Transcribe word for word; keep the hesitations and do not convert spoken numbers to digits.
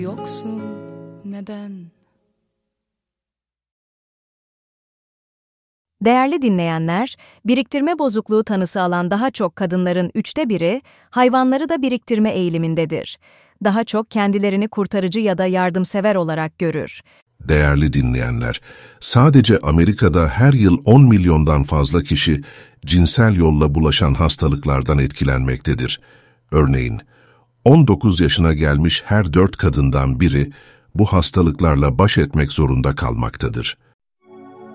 Yoksun neden? Değerli dinleyenler, biriktirme bozukluğu tanısı alan daha çok kadınların üçte biri, hayvanları da biriktirme eğilimindedir. Daha çok kendilerini kurtarıcı ya da yardımsever olarak görür. Değerli dinleyenler, sadece Amerika'da her yıl on milyondan fazla kişi cinsel yolla bulaşan hastalıklardan etkilenmektedir. Örneğin, on dokuz yaşına gelmiş her dört kadından biri bu hastalıklarla baş etmek zorunda kalmaktadır.